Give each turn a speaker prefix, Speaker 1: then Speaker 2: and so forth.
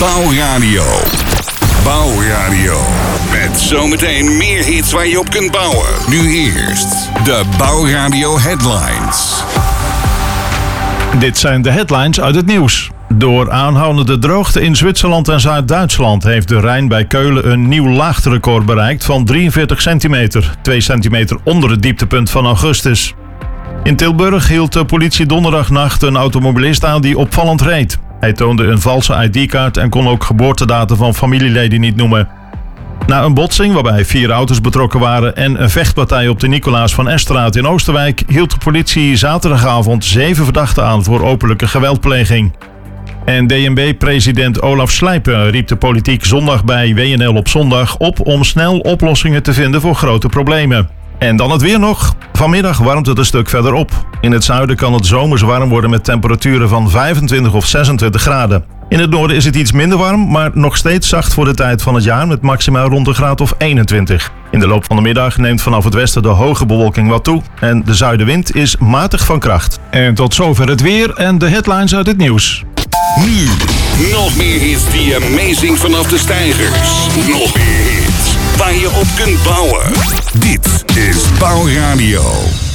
Speaker 1: Bouwradio. Bouwradio. Met zometeen meer hits waar je op kunt bouwen. Nu eerst de Bouwradio headlines.
Speaker 2: Dit zijn de headlines uit het nieuws. Door aanhoudende droogte in Zwitserland en Zuid-Duitsland heeft de Rijn bij Keulen een nieuw laagterecord bereikt van 43 centimeter. 2 centimeter onder het dieptepunt van augustus. In Tilburg hield de politie donderdagnacht een automobilist aan die opvallend reed. Hij toonde een valse ID-kaart en kon ook geboortedata van familieleden niet noemen. Na een botsing waarbij 4 auto's betrokken waren en een vechtpartij op de Nicolaas van Estraat in Oosterwijk hield de politie zaterdagavond 7 verdachten aan voor openlijke geweldpleging. En DNB-president Olaf Slijpen riep de politiek zondag bij WNL op zondag op om snel oplossingen te vinden voor grote problemen. En dan het weer nog. Vanmiddag warmt het een stuk verder op. In het zuiden kan het zomers warm worden met temperaturen van 25 of 26 graden. In het noorden is het iets minder warm, maar nog steeds zacht voor de tijd van het jaar met maximaal rond een graad of 21. In de loop van de middag neemt vanaf het westen de hoge bewolking wat toe en de zuidenwind is matig van kracht. En tot zover het weer en de headlines uit het nieuws.
Speaker 1: Nu, nog meer hits die amazing vanaf de steigers. Nog meer hits waar je op kunt bouwen. Dit is Bouwradio.